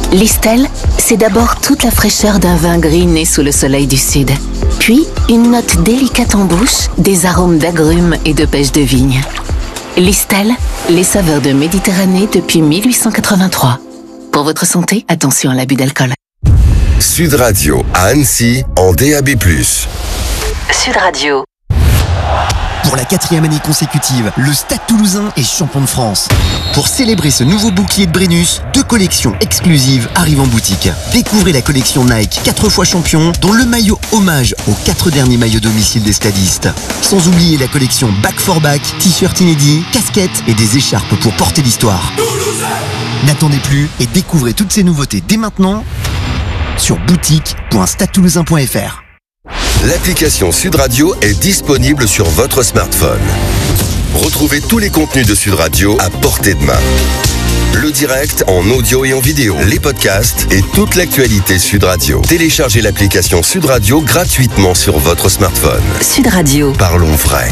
Listel, c'est d'abord toute la fraîcheur d'un vin gris né sous le soleil du sud. Puis, une note délicate en bouche, des arômes d'agrumes et de pêche de vigne. Listel, les saveurs de Méditerranée depuis 1883. Pour votre santé, attention à l'abus d'alcool. Sud Radio à Annecy en DAB+. Sud Radio. Pour la 4e année consécutive, le Stade Toulousain est champion de France. Pour célébrer ce nouveau bouclier de Brennus, 2 collections exclusives arrivent en boutique. Découvrez la collection Nike 4 fois champion, dont le maillot hommage aux 4 derniers maillots domicile des stadistes. Sans oublier la collection Back for Back, t-shirts inédits, casquettes et des écharpes pour porter l'histoire. N'attendez plus et découvrez toutes ces nouveautés dès maintenant sur boutique.stadetoulousain.fr. L'application Sud Radio est disponible sur votre smartphone. Retrouvez tous les contenus de Sud Radio à portée de main. Le direct en audio et en vidéo, les podcasts et toute l'actualité Sud Radio. Téléchargez l'application Sud Radio gratuitement sur votre smartphone. Sud Radio. Parlons vrai.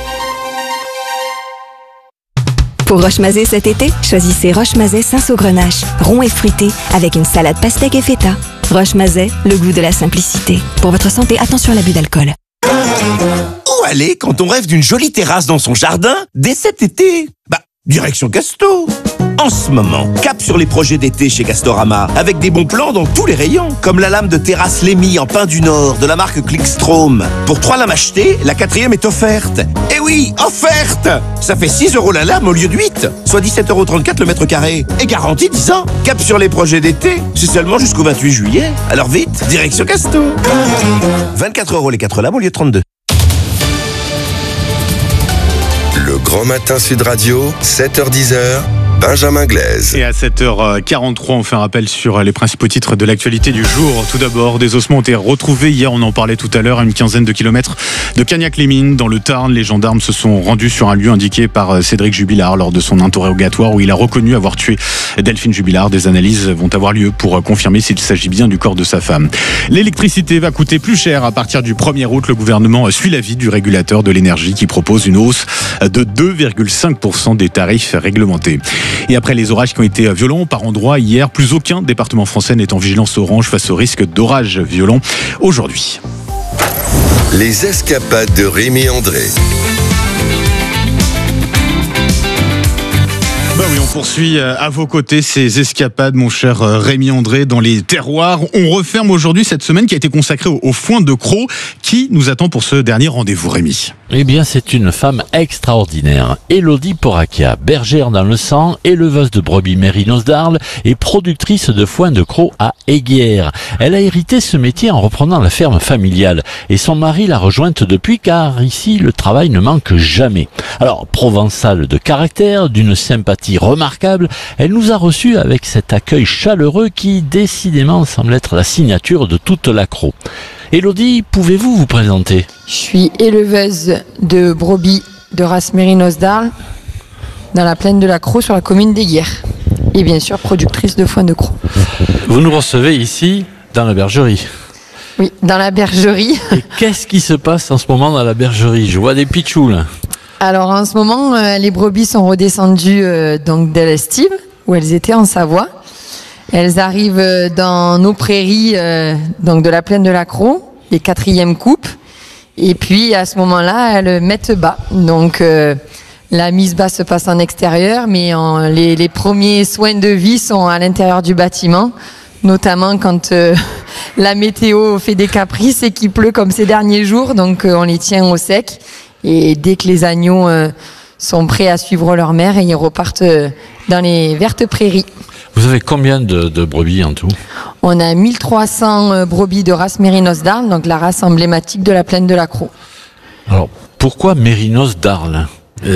Pour Roche-Mazet cet été, choisissez Roche-Mazet Saint-Saugrenache, rond et fruité, avec une salade pastèque et feta. Roche-Mazet, le goût de la simplicité. Pour votre santé, attention à l'abus d'alcool. Où aller quand on rêve d'une jolie terrasse dans son jardin dès cet été? Direction Casto. En ce moment, cap sur les projets d'été chez Castorama, avec des bons plans dans tous les rayons, comme la lame de terrasse Lémy en pin du Nord de la marque Clickstrom. Pour 3 lames achetées, la 4e est offerte. Eh oui, offerte! Ça fait 6 € la lame au lieu de 8, soit 17,34 € le mètre carré. Et garantie 10 ans. Cap sur les projets d'été, c'est seulement jusqu'au 28 juillet. Alors vite, direction Casto. 24 € les 4 lames au lieu de 32. Le Grand Matin Sud Radio, 7h-10h, Benjamin Glaise. Et à 7h43, on fait un rappel sur les principaux titres de l'actualité du jour. Tout d'abord, des ossements ont été retrouvés hier, on en parlait tout à l'heure, à une quinzaine de kilomètres de Cagnac-les-Mines, dans le Tarn. Les gendarmes se sont rendus sur un lieu indiqué par Cédric Jubilard lors de son interrogatoire, où il a reconnu avoir tué Delphine Jubilard. Des analyses vont avoir lieu pour confirmer s'il s'agit bien du corps de sa femme. L'électricité va coûter plus cher à partir du 1er août. Le gouvernement suit l'avis du régulateur de l'énergie qui propose une hausse de 2,5% des tarifs réglementés. Et après les orages qui ont été violents par endroits hier, plus aucun département français n'est en vigilance orange face au risque d'orages violents aujourd'hui. Les escapades de Rémi André. Oui, on poursuit à vos côtés ces escapades, mon cher Rémi André, dans les terroirs. On referme aujourd'hui cette semaine qui a été consacrée au foin de Crau. Qui nous attend pour ce dernier rendez-vous, Rémi ? Eh bien, c'est une femme extraordinaire. Élodie Poracchia, bergère dans le sang, éleveuse de brebis mérinos d'Arles et productrice de foin de Crau à Aiguières. Elle a hérité ce métier en reprenant la ferme familiale. Et son mari l'a rejointe depuis, car ici, le travail ne manque jamais. Alors, provençale de caractère, d'une sympathie remarquable, elle nous a reçus avec cet accueil chaleureux qui, décidément, semble être la signature de toute la Crau. Élodie, pouvez-vous vous présenter ? Je suis éleveuse de brebis de race mérinos d'Arles dans la plaine de la Crau sur la commune d'Aiguières. Et bien sûr, productrice de foin de Crau. Vous nous recevez ici, dans la bergerie. Oui, dans la bergerie. Et qu'est-ce qui se passe en ce moment dans la bergerie ? Je vois des pitchous là. Alors en ce moment, les brebis sont redescendues donc de l'Estive, où elles étaient en Savoie. Elles arrivent dans nos prairies donc de la plaine de la Crau, les 4e coupes. Et puis à ce moment-là, elles mettent bas. Donc la mise bas se passe en extérieur, mais les premiers soins de vie sont à l'intérieur du bâtiment, notamment quand la météo fait des caprices et qu'il pleut comme ces derniers jours. Donc on les tient au sec. Et dès que les agneaux sont prêts à suivre leur mère, ils repartent dans les vertes prairies. Vous avez combien de brebis en tout ? On a 1300 brebis de race mérinos d'Arles, donc la race emblématique de la plaine de la Crau. Alors, pourquoi mérinos d'Arles ?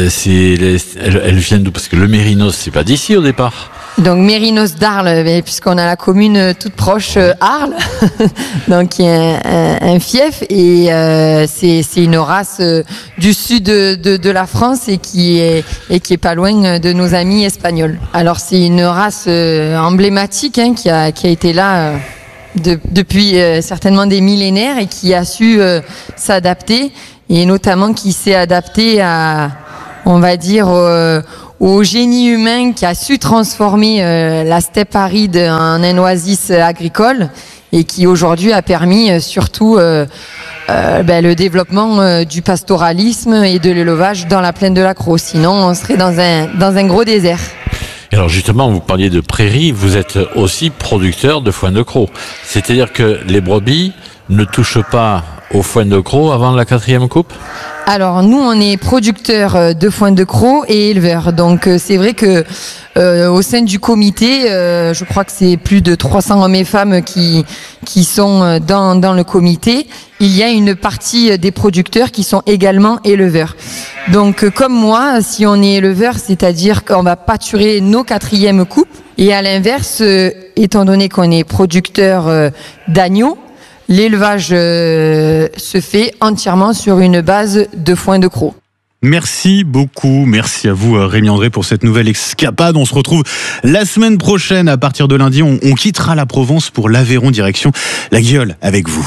Elle vient d'où ? Parce que le mérinos, c'est pas d'ici au départ. Donc mérinos d'Arles, puisqu'on a la commune toute proche, Arles, donc il y a un fief, et c'est une race du sud de la France et qui est pas loin de nos amis espagnols. Alors c'est une race emblématique qui a été là depuis certainement des millénaires et qui a su s'adapter, et notamment qui s'est adapté à, on va dire, au génie humain qui a su transformer la steppe aride en un oasis agricole et qui aujourd'hui a permis surtout le développement du pastoralisme et de l'élevage dans la plaine de la Crau. Sinon, on serait dans un gros désert. Et alors justement, vous parliez de prairies, vous êtes aussi producteur de foin de Crau. C'est-à-dire que les brebis ne touchent pas au foin de Crau avant la 4e coupe ? Alors nous, on est producteurs de foin de Crau et éleveurs. Donc c'est vrai que au sein du comité, je crois que c'est plus de 300 hommes et femmes qui sont dans le comité. Il y a une partie des producteurs qui sont également éleveurs. Donc comme moi, si on est éleveur, c'est-à-dire qu'on va pâturer nos 4e coupes. Et à l'inverse, étant donné qu'on est producteur d'agneaux, l'élevage se fait entièrement sur une base de foin de Crau. Merci beaucoup, merci à vous Rémi André pour cette nouvelle escapade. On se retrouve la semaine prochaine à partir de lundi. On quittera la Provence pour l'Aveyron direction la Guiole avec vous.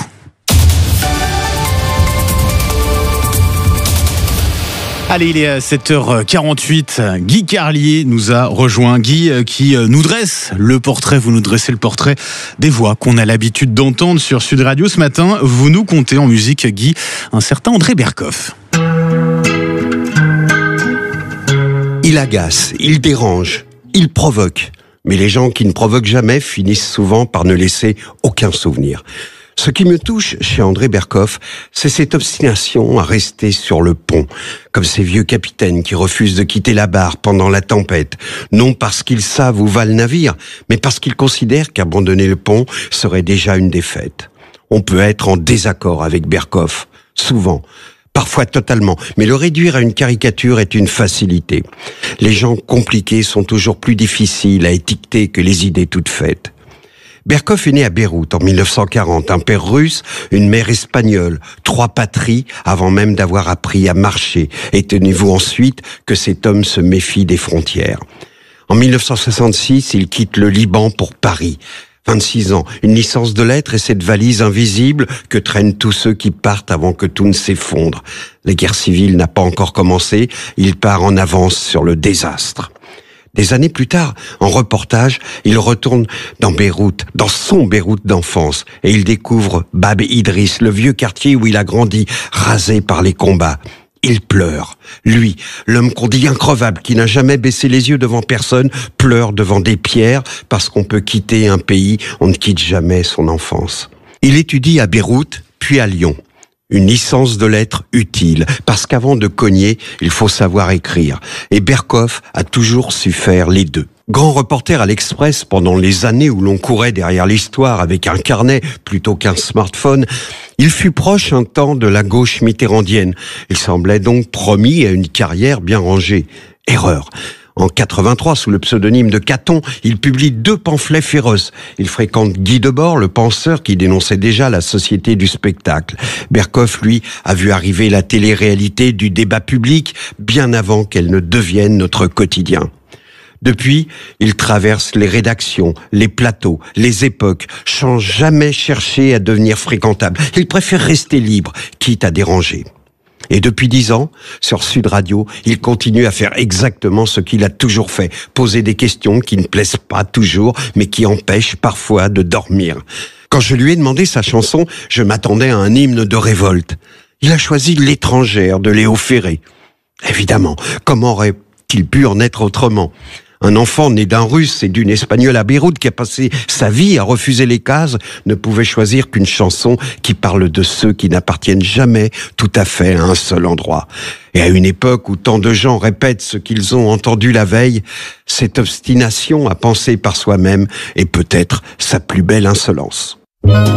Allez, il est 7h48. Guy Carlier nous a rejoint. Guy qui nous dresse le portrait, vous nous dressez le portrait des voix qu'on a l'habitude d'entendre sur Sud Radio. Ce matin, vous nous contez en musique, Guy, un certain André Berkoff. Il agace, il dérange, il provoque. Mais les gens qui ne provoquent jamais finissent souvent par ne laisser aucun souvenir. Ce qui me touche chez André Berkoff, c'est cette obstination à rester sur le pont, comme ces vieux capitaines qui refusent de quitter la barre pendant la tempête, non parce qu'ils savent où va le navire, mais parce qu'ils considèrent qu'abandonner le pont serait déjà une défaite. On peut être en désaccord avec Berkoff, souvent, parfois totalement, mais le réduire à une caricature est une facilité. Les gens compliqués sont toujours plus difficiles à étiqueter que les idées toutes faites. Berkoff est né à Beyrouth en 1940, un père russe, une mère espagnole, 3 patries avant même d'avoir appris à marcher. Et tenez-vous ensuite que cet homme se méfie des frontières. En 1966, il quitte le Liban pour Paris. 26 ans, une licence de lettres et cette valise invisible que traînent tous ceux qui partent avant que tout ne s'effondre. La guerre civile n'a pas encore commencé, il part en avance sur le désastre. Des années plus tard, en reportage, il retourne dans Beyrouth, dans son Beyrouth d'enfance, et il découvre Bab Idriss, le vieux quartier où il a grandi, rasé par les combats. Il pleure. Lui, l'homme qu'on dit increvable, qui n'a jamais baissé les yeux devant personne, pleure devant des pierres, parce qu'on peut quitter un pays, on ne quitte jamais son enfance. Il étudie à Beyrouth, puis à Lyon. Une licence de lettres utile, parce qu'avant de cogner, il faut savoir écrire. Et Berkoff a toujours su faire les deux. Grand reporter à l'Express pendant les années où l'on courait derrière l'histoire avec un carnet plutôt qu'un smartphone, il fut proche un temps de la gauche mitterrandienne. Il semblait donc promis à une carrière bien rangée. Erreur. En 83, sous le pseudonyme de Caton, il publie 2 pamphlets féroces. Il fréquente Guy Debord, le penseur qui dénonçait déjà la société du spectacle. Berkoff, lui, a vu arriver la télé-réalité du débat public bien avant qu'elle ne devienne notre quotidien. Depuis, il traverse les rédactions, les plateaux, les époques, sans jamais chercher à devenir fréquentable. Il préfère rester libre, quitte à déranger. Et depuis 10 ans, sur Sud Radio, il continue à faire exactement ce qu'il a toujours fait, poser des questions qui ne plaisent pas toujours, mais qui empêchent parfois de dormir. Quand je lui ai demandé sa chanson, je m'attendais à un hymne de révolte. Il a choisi L'étrangère de Léo Ferré. Évidemment, comment aurait-il pu en être autrement ? Un enfant né d'un Russe et d'une Espagnole à Beyrouth qui a passé sa vie à refuser les cases ne pouvait choisir qu'une chanson qui parle de ceux qui n'appartiennent jamais tout à fait à un seul endroit. Et à une époque où tant de gens répètent ce qu'ils ont entendu la veille, cette obstination à penser par soi-même est peut-être sa plus belle insolence.